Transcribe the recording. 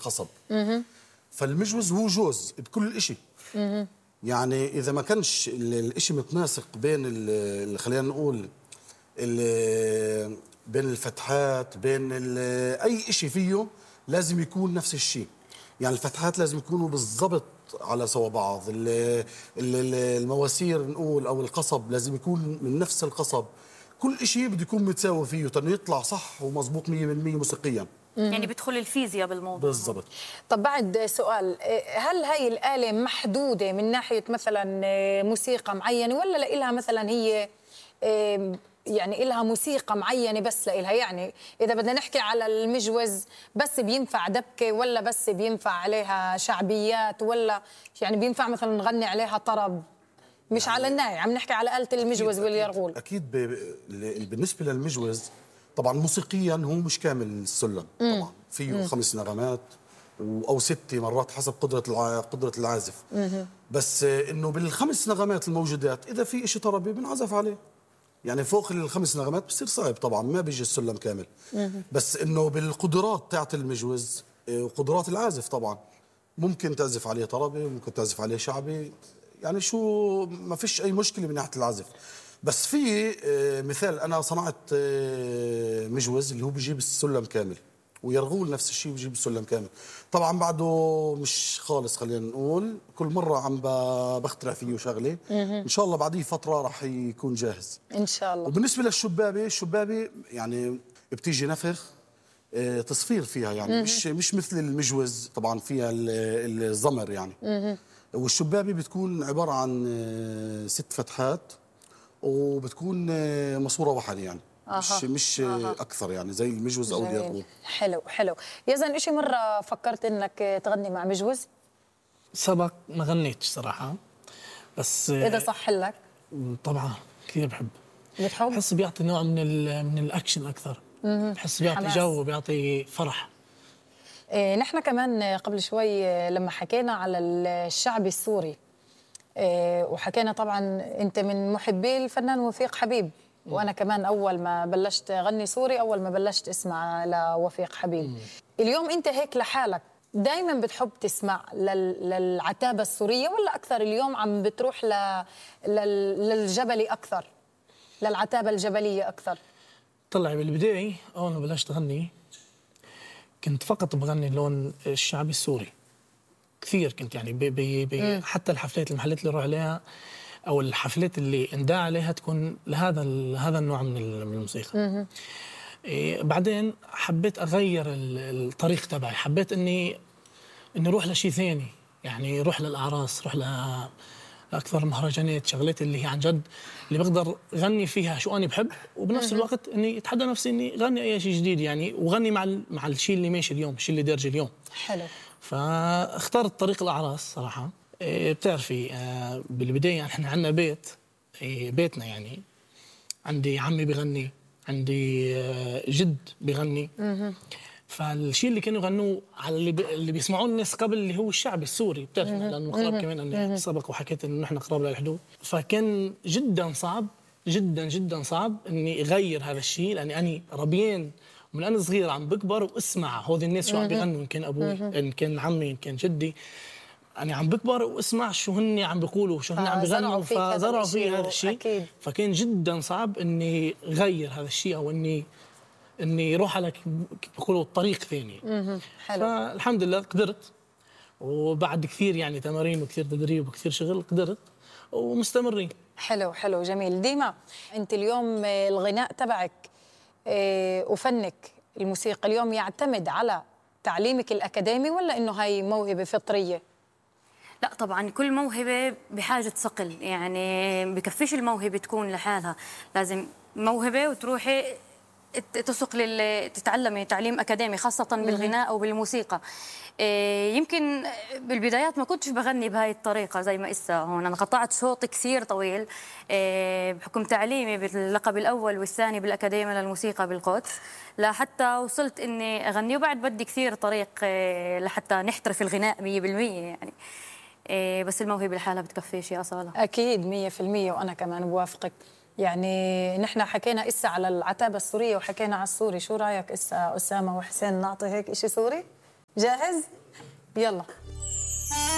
القصب. فالمجوز هو جوز بكل شيء. يعني اذا ما كانش الشيء متناسق بين خلينا نقول بين الفتحات، بين اي شيء فيه لازم يكون نفس الشيء. يعني الفتحات لازم يكونوا بالضبط على سوا بعض، المواسير نقول او القصب لازم يكون من نفس القصب. كل شيء بده يكون متساوي فيه تنو يطلع صح ومضبوط 100% موسيقيا. يعني بدخل الفيزياء بالموضوع بالضبط. طب بعد سؤال، هل هاي الآلة محدودة من ناحية مثلا موسيقى معينة، ولا لها مثلا هي يعني إلها موسيقى معينة بس لإلها؟ يعني إذا بدنا نحكي على المجوز بس بينفع دبكة، ولا بس بينفع عليها شعبيات، ولا يعني بينفع مثلا نغني عليها طرب؟ مش يعني على الناي، عم نحكي على آلة المجوز واليرغول. أكيد بالنسبة للمجوز طبعا موسيقيا هو مش كامل السلم. طبعا فيه 5 نغمات أو 6 مرات حسب قدرة العازف. بس إنه بالخمس نغمات الموجودات إذا في شيء طربي بنعزف عليه. يعني فوق ال5 نغمات بصير صعب طبعا، ما بيجي السلم كامل. بس انه بالقدرات تاعت المجوز وقدرات العازف طبعا ممكن تعزف عليه طربي وممكن تعزف عليه شعبي. يعني شو ما فيش اي مشكله من ناحيه العزف. بس في مثال انا صنعت مجوز اللي هو بيجيب السلم كامل، ويرغول نفس الشيء بيجيب السلم كامل. طبعا بعده مش خالص، خلينا نقول كل مره عم بخترع فيه شغله. ان شاء الله بعديه فتره راح يكون جاهز ان شاء الله. وبالنسبه للشبابه، الشبابه يعني بتيجي نفخ تصفير فيها، يعني مش مثل المجوز طبعا فيها الزمر يعني. والشبابه بتكون عباره عن 6 فتحات وبتكون ماسوره واحده يعني. مش اكثر يعني زي المجوز او اليرغول. حلو حلو. يزن شي مره فكرت انك تغني مع مجوز؟ سبق ما غنيتش صراحه، بس اذا صح لك طبعا كثير بحب. بتحب؟ بحس بيعطي نوع من الاكشن اكثر. بحس بيعطي جو، بيعطي فرح. نحن كمان قبل شوي لما حكينا على الشعب السوري، وحكينا طبعا انت من محبي الفنان وفيق حبيب، وانا كمان اول ما بلشت اغني سوري، اول ما بلشت اسمع لوفيق حبيب. اليوم انت هيك لحالك دائما بتحب تسمع للعتابه السوريه، ولا اكثر اليوم عم بتروح للجبلي اكثر، للعتابه الجبليه اكثر؟ طلع بالبدايه اول ما بلشت اغني كنت فقط بغني اللون الشعبي السوري كثير. كنت يعني حتى الحفلات المحلات اللي اروح عليها او الحفلات اللي انداع عليها تكون لهذا النوع من الموسيقى. بعدين حبيت اغير الطريق تبعي، حبيت اني اروح لشيء ثاني، يعني اروح للاعراس، اروح لاكثر مهرجانات، شغلات اللي هي عن جد اللي بقدر غني فيها شو انا بحب، وبنفس الوقت اني اتحدى نفسي اني غني اي شيء جديد يعني، وغني مع الشيء اللي ماشي اليوم، الشيء اللي دارج اليوم. حلو. فاخترت طريق الاعراس صراحه. بتعرفي بالبدايه احنا عندنا بيتنا يعني عندي عمي بغني، عندي جد بغني. فالشيء اللي كانوا يغنوه على اللي بيسمعوه الناس قبل اللي هو الشعب السوري، بتعرف لانه قراب كمان اني سبق وحكيت انه نحن قراب للحدود. فكان جدا صعب جدا جدا صعب اني اغير هذا الشيء، لاني انا ربيان من انا صغير عم بكبر واسمع هذول الناس شو عم بيغنوا، ان كان ابوي ان كان عمي ان كان جدي. أنا عم بكبر واسمع شو هن عم بيقولوا، شو هن عم بيغنوا، فزرعوا في هذا الشيء. فكان جدا صعب اني غير هذا الشيء او اني اروح على بيقولوا طريق ثاني. حلو. فالحمد لله قدرت، وبعد كثير يعني تمارين وكثير تدريب وكثير شغل قدرت ومستمرين. حلو حلو جميل. ديما انت اليوم الغناء تبعك وفنك الموسيقى اليوم يعتمد على تعليمك الأكاديمي، ولا إنه هاي موهبة فطرية؟ لا طبعا كل موهبة بحاجة صقل، يعني بكفيش الموهبة تكون لحالها، لازم موهبة وتروحي تسق تتعلمي تعليم أكاديمي خاصة بالغناء أو بالموسيقى. يمكن بالبدايات ما كنتش بغني بهاي الطريقة زي ما إسا هون. أنا قطعت شوط كثير طويل بحكم تعليمي باللقب الأول والثاني بالأكاديمية للموسيقى بالقدس، لحتى وصلت إني أغني، وبعد بدي كثير طريق لحتى نحترف الغناء 100% يعني. بس الموهبة لحالها بتكفيش يا أصالة. أكيد 100%، وأنا كمان بوافقك. يعني نحن حكينا إسا على العتابة السورية وحكينا على السوري، شو رأيك إسا أسامة وحسين نعطي هيك إشي سوري؟ جاهز؟ يلا.